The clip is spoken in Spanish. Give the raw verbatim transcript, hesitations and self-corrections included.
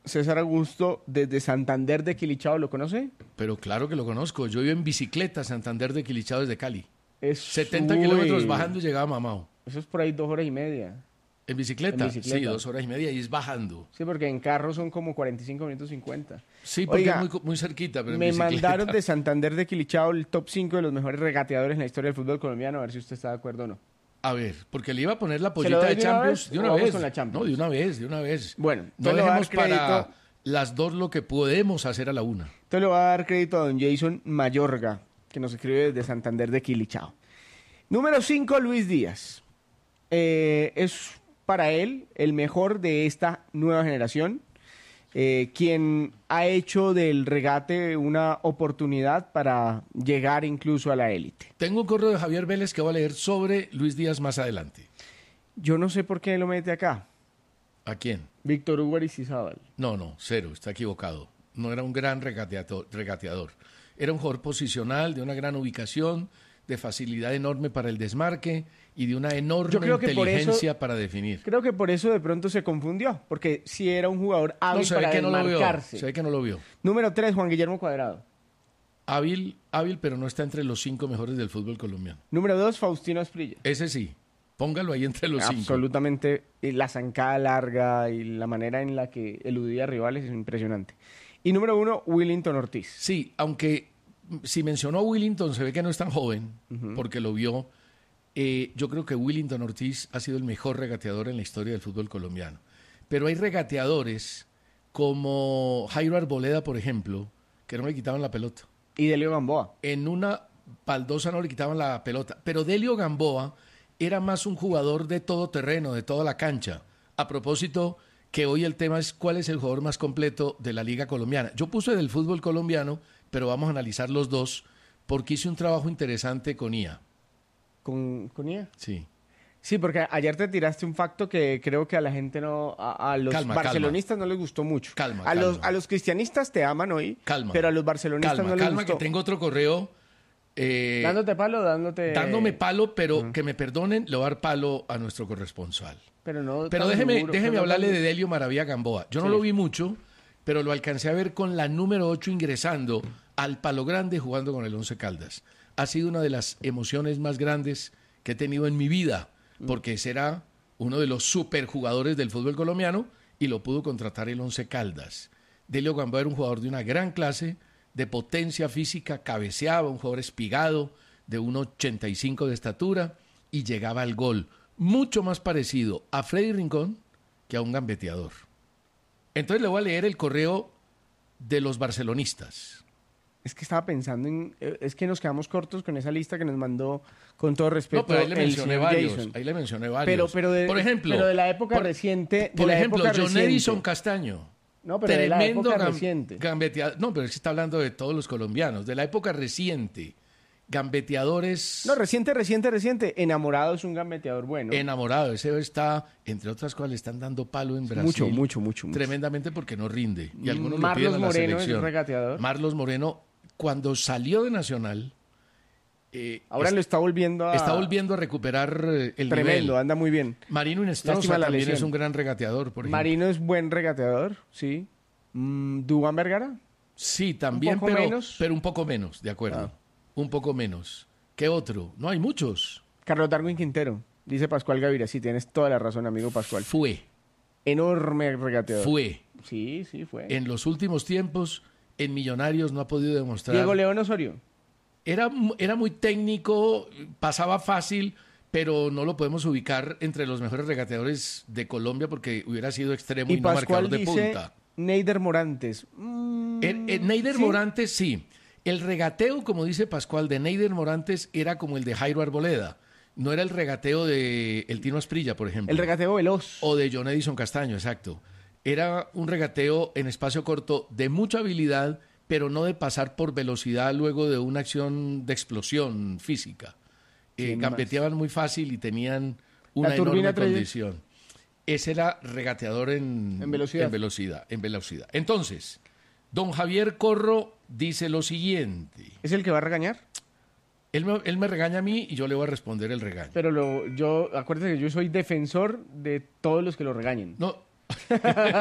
César Augusto desde Santander de Quilichao, ¿lo conoce? Pero claro que lo conozco. Yo iba en bicicleta a Santander de Quilichao desde Cali. Es, setenta uy, kilómetros bajando y llegaba a Mamao. Eso es por ahí dos horas y media. ¿En bicicleta? En bicicleta. Sí, dos horas y media y es bajando. Sí, porque en carro son como cuarenta y cinco minutos cincuenta. Sí, porque Oiga, es muy, muy cerquita, pero en me bicicleta. mandaron de Santander de Quilichao el top cinco de los mejores regateadores en la historia del fútbol colombiano, a ver si usted está de acuerdo o no. A ver, porque le iba a poner la ¿Se lo pollita doy de de una Champions vez de o una vamos vez. con la Champions? No, de una vez, de una vez. Bueno, no entonces le voy a dar dejemos para crédito- las dos lo que podemos hacer a la una. Entonces le voy a dar crédito a don Jason Mayorga, que nos escribe desde Santander de Quilichao. Número cinco, Luis Díaz. Eh, es para él el mejor de esta nueva generación, eh, quien ha hecho del regate una oportunidad para llegar incluso a la élite. Tengo un correo de Javier Vélez que voy a leer sobre Luis Díaz más adelante. Yo no sé por qué lo mete acá. ¿A quién? Víctor Hugo Aristizábal. No, no, cero, está equivocado. No era un gran regateato- regateador. Era un jugador posicional, de una gran ubicación, de facilidad enorme para el desmarque y de una enorme Yo creo que por inteligencia eso- para definir. Creo que por eso de pronto se confundió, porque sí era un jugador hábil No, se ve para que no lo vio. desmarcarse. Se ve que no lo vio. Número tres, Juan Guillermo Cuadrado. Hábil, hábil, pero no está entre los cinco mejores del fútbol colombiano. Número dos, Faustino Asprilla. Ese sí, póngalo ahí entre los cinco. Absolutamente, y la zancada larga y la manera en la que eludía a rivales es impresionante. Y número uno, Willington Ortiz. Sí, aunque mm, si mencionó a Willington, se ve que no es tan joven, porque lo vio. Eh, yo creo que Willington Ortiz ha sido el mejor regateador en la historia del fútbol colombiano. Pero hay regateadores como Jairo Arboleda, por ejemplo, que no le quitaban la pelota. Y Delio Gamboa. En una baldosa no le quitaban la pelota. Pero Delio Gamboa era más un jugador de todo terreno, de toda la cancha. A propósito, que hoy el tema es cuál es el jugador más completo de la Liga Colombiana. Yo puse del fútbol colombiano, pero vamos a analizar los dos, porque hice un trabajo interesante con I A. ¿Con, con I A? Sí. Sí, porque ayer te tiraste un facto que creo que a la gente no, a, a los Calma, barcelonistas no les gustó mucho. Calma, a los calma. a los cristianistas te aman hoy, Calma. pero a los barcelonistas Calma, no les calma, gustó. que tengo otro correo. eh, Dándote palo, dándote dándome palo, pero que me perdonen, le voy a dar palo a nuestro corresponsal. Pero no Pero tan déjeme, duro, déjeme pero no hablarle tan- de Delio Maravilla Gamboa. Yo no Sí. lo vi mucho, pero lo alcancé a ver con la número ocho ingresando al Palo Grande jugando con el Once Caldas. Ha sido una de las emociones más grandes que he tenido en mi vida, porque será uno de los superjugadores del fútbol colombiano y lo pudo contratar el Once Caldas. Delio Gamboa era un jugador de una gran clase, de potencia física, cabeceaba, un jugador espigado, de uno ochenta y cinco de estatura y llegaba al gol. Mucho más parecido a Freddy Rincón que a un gambeteador. Entonces le voy a leer el correo de los barcelonistas. Es que estaba pensando en... eh, Es que nos quedamos cortos con esa lista que nos mandó, con todo respeto, No, pero ahí le el mencioné señor varios. Jason. Ahí le mencioné Pero, varios. pero, de, por ejemplo, pero de la época por, reciente... De por la ejemplo, época John reciente. Edison Castaño. No, pero de la Tremendo época gam- reciente. gambeteador. No, pero es que está hablando de todos los colombianos. De la época reciente. Gambeteadores No, reciente, reciente, reciente. Enamorado es un gambeteador bueno. enamorados. Ese está, entre otras cosas, le están dando palo en Brasil. Mucho, mucho, mucho, mucho. Tremendamente porque no rinde. Y algunos Marlos lo piden a la Moreno es selección. regateador. Marlos Moreno, cuando salió de Nacional, eh, Ahora es- lo está volviendo a... está volviendo a recuperar eh, el Tremendo, nivel. anda muy bien. Marino Lástima Inestrosa la también lesión. es un gran regateador, por ejemplo. Marino es buen regateador, sí. Mm, Duván Vergara. Sí, también, poco pero, menos. pero un poco menos, de acuerdo. Ah. Un poco menos. ¿Qué otro? No hay muchos. Carlos Darwin Quintero. Dice Pascual Gaviria. Sí, tienes toda la razón, amigo Pascual. Fue, Enorme regateador. fue. Sí, sí, fue. En los últimos tiempos, en Millonarios no ha podido demostrar. Diego León Osorio. Era, mu- era muy técnico, pasaba fácil, pero no lo podemos ubicar entre los mejores regateadores de Colombia porque hubiera sido extremo y, Y no Pascual marcador de dice punta. Neider Morantes. Mm, El, el Neider ¿sí? Morantes, sí. El regateo, como dice Pascual, de Neider Morantes era como el de Jairo Arboleda. No era el regateo de el Tino Asprilla, por ejemplo. El regateo veloz. O de John Edison Castaño, exacto. Era un regateo en espacio corto de mucha habilidad, pero no de pasar por velocidad luego de una acción de explosión física. Eh, ¿Quién más? gambeteaban muy fácil y tenían una La turbina enorme Treyer. condición. Ese era regateador en, En velocidad. En velocidad, en velocidad. Entonces, don Javier Corro dice lo siguiente. ¿Es el que va a regañar? Él me, él me regaña a mí y yo le voy a responder el regaño. Pero lo, yo, acuérdate que yo soy defensor de todos los que lo regañen. No,